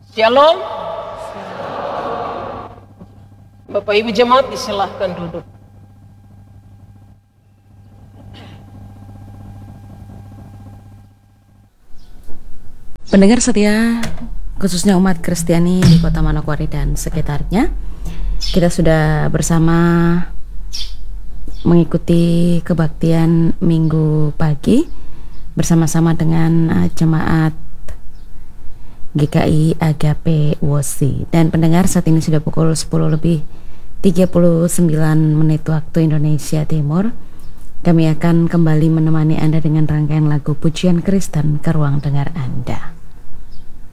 Shalom. Bapak Ibu jemaat disilahkan duduk. Pendengar setia, khususnya umat Kristiani di Kota Manokwari dan sekitarnya, kita sudah bersama mengikuti kebaktian Minggu pagi bersama-sama dengan jemaat GKI Agape Wosi. Dan pendengar, saat ini sudah pukul 10:39 waktu Indonesia Timur. Kami akan kembali menemani Anda dengan rangkaian lagu pujian Kristen ke ruang dengar Anda.